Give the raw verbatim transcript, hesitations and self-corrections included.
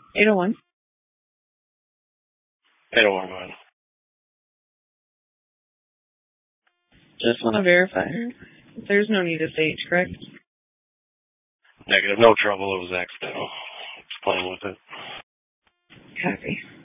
eight oh one. eight oh one, go ahead. Just want to verify. There's no need of stage, correct? Negative. No trouble. It was accidental. Just playing with it. Copy.